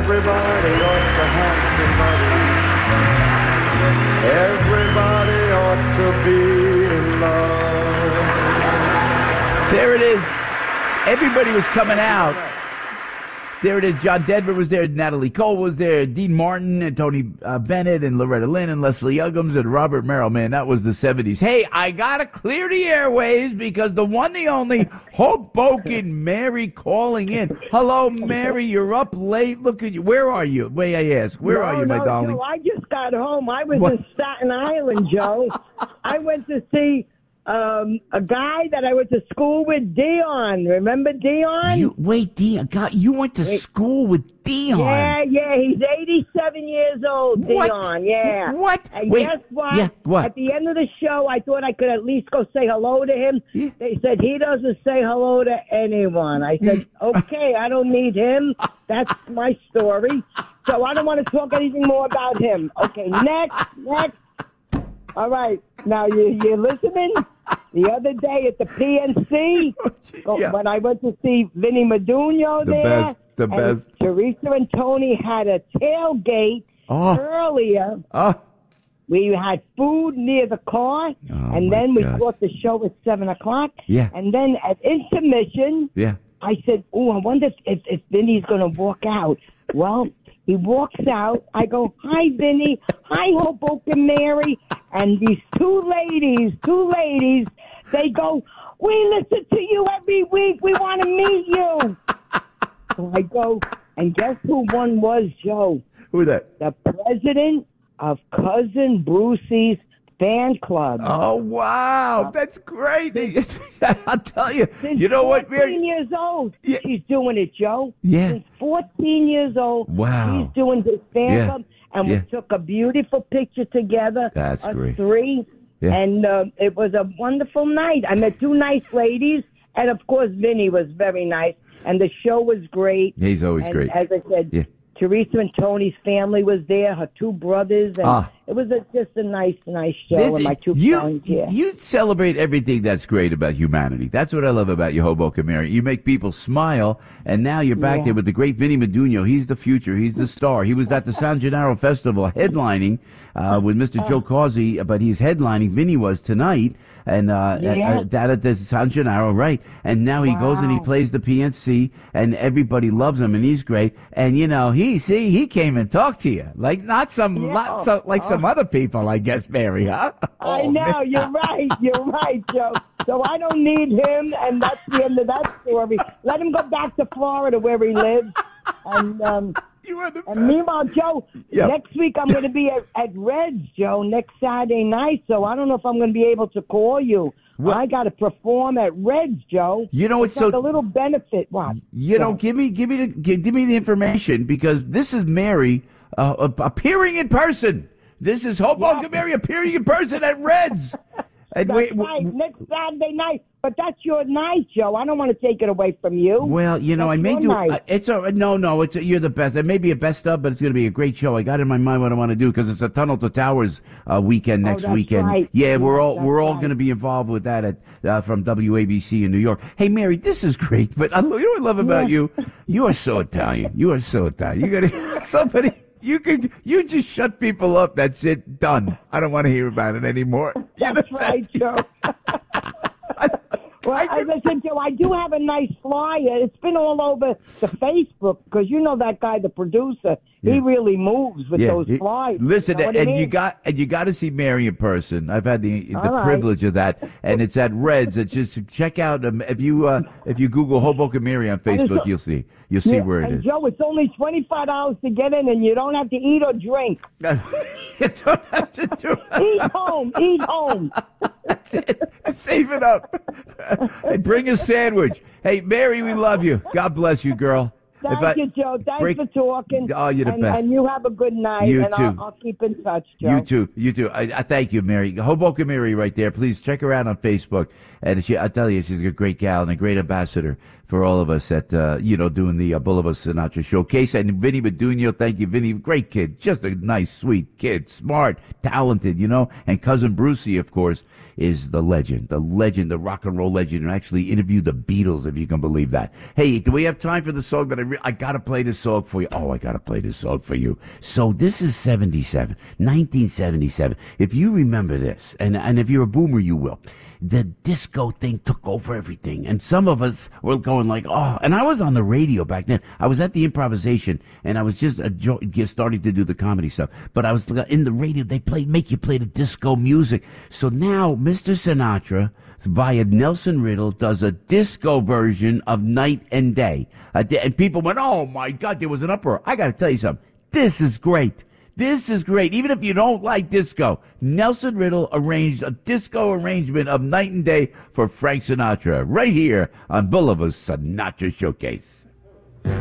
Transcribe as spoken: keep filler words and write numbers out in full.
Everybody ought to have somebody. Everybody ought to be in love. There it is. Everybody was coming out. There it is. John Denver was there. Natalie Cole was there. Dean Martin and Tony uh, Bennett and Loretta Lynn and Leslie Uggams and Robert Merrill. Man, that was the seventies. Hey, I got to clear the airways because the one, the only Hoboken Mary calling in. Hello, Mary. You're up late. Look at you. Where are you? May I ask? Where no, are you, my no, darling? Joe, I just got home. I was What? in Staten Island, Joe. I went to see um, a guy that I went to school with, Dion. Remember Dion? You, wait, Dion. God, you went to Wait. school with Dion. Yeah, yeah. He's eighty-seven years old, What? Dion. Yeah. What? And Wait. guess what? Yeah, what? At the end of the show, I thought I could at least go say hello to him. Yeah. They said he doesn't say hello to anyone. I said, okay, I don't need him. That's my story. So I don't want to talk anything more about him. Okay, next, next. All right. Now, you, you're listening? The other day at the P N C, Yeah. when I went to see Vinny Madugno The there, best, the and best. Teresa and Tony had a tailgate Oh. earlier. Oh. We had food near the car, Oh, and my then we gosh. thought the show at seven o'clock. Yeah. And then at intermission, Yeah. I said, oh, I wonder if, if, if Vinny's going to walk out. Well, he walks out. I go, hi, Vinny. Hi, Hoboken Mary. And these two ladies, two ladies, they go, we listen to you every week. We want to meet you. So I go, and guess who one was, Joe? Who that? The president of Cousin Brucey's fan club. Oh, wow. That's great. I'll tell you. Since You know what, fourteen Mary? years old, Yeah. she's doing it, Joe. Yeah. Since fourteen years old, Wow. she's doing this fan Yeah. club, and Yeah. we took a beautiful picture together. That's us great. three, Yeah. and uh, it was a wonderful night. I met two nice ladies, and of course, Vinny was very nice, and the show was great. He's always and great. As I said, Yeah. Teresa and Tony's family was there, her two brothers, and Ah. it was a, just a nice, nice show, This- and my two you, friends, yeah. you celebrate everything that's great about humanity. That's what I love about you, Hoboken Mary. You make people smile, and now you're back Yeah. there with the great Vinny Madugno. He's the future. He's the star. He was at the San Gennaro Festival headlining uh, with Mister Joe Causey, but he's headlining. Vinny was tonight. And uh, Yeah. uh, down at the San Gennaro, right? And now he goes and he Wow. plays the P N C, and everybody loves him, and he's great. And you know, he see he came and talked to you, like not some, Yeah. not so, like some other people, I guess, Mary, huh? I Oh, know, man. you're right, you're right, Joe. So I don't need him, and that's the end of that story. Let him go back to Florida where he lives. And um, You are the best. and meanwhile, Joe, Yeah. next week I'm going to be at, at Reds, Joe, next Saturday night. So I don't know if I'm going to be able to call you. What? I got to perform at Reds, Joe. You know, it's it's so- like a little benefit. What? You know, What? give me, give me the, give, give me the information because this is Mary uh, uh, appearing in person. This is Hoboken Yeah. Mary appearing in person at Reds. And That's wait, right, w- next Saturday night. But that's your night, Joe. I don't want to take it away from you. Well, you know, That's I may your do. night. Uh, it's a no, no. It's a, you're the best. It may be a best of, but it's going to be a great show. I got in my mind what I want to do because it's a Tunnel to Towers uh, weekend Oh, next that's weekend. right. Yeah, we're Yeah, all that's we're all right. going to be involved with that at uh, from W A B C in New York. Hey, Mary, this is great. But I, you know what I love about Yeah. you? You are so Italian. You are so Italian. You got to somebody. You could you just shut people up. That's it. Done. I don't want to hear about it anymore. You know, That's right, Joe. Well, as I said, Joe, I do have a nice flyer. It's been all over the Facebook because you know that guy, the producer. Yeah. He really moves with Yeah, those it- flyers. Listen, You know what I and you mean? got and you got to see Mary in person. I've had the the All right. privilege of that, and it's at Reds. It's just check out um, if you uh, if you Google Hoboken Mary on Facebook, you'll see you'll see Yeah, where it and is. Joe, it's only twenty-five dollars to get in, and you don't have to eat or drink. You don't have to do Eat home, eat home. it. Save it up. Hey, bring a sandwich. Hey, Mary, we love you. God bless you, girl. Thank If I- you, Joe. Thanks break- for talking. Oh, you're the and, best. And you have a good night. You and too. I'll, I'll keep in touch, Joe. You too. You too. I, I thank you, Mary. Hoboken Mary right there. Please check her out on Facebook. And she, I tell you, she's a great gal and a great ambassador for all of us at, uh, you know, doing the uh, Boulevard Sinatra Showcase. And Vinny Meduno, thank you, Vinny. Great kid. Just a nice, sweet kid. Smart, talented, you know. And Cousin Brucey, of course, is the legend, the legend, the rock and roll legend, who actually interviewed the Beatles, if you can believe that. Hey, do we have time for the song that I re- I gotta play this song for you? Oh, I gotta play this song for you. So this is seventy-seven, nineteen seventy-seven. If you remember this, and, and if you're a boomer, you will. The disco thing took over everything. And some of us were going like, oh, and I was on the radio back then. I was at the improvisation and I was just uh, starting to do the comedy stuff. But I was in the radio. They play, make you play the disco music. So now Mister Sinatra via Nelson Riddle does a disco version of Night and Day. Uh, and people went, oh my God, there was an uproar. I got to tell you something. This is great. This is great. Even if you don't like disco, Nelson Riddle arranged a disco arrangement of Night and Day for Frank Sinatra right here on Boulevard Sinatra Showcase.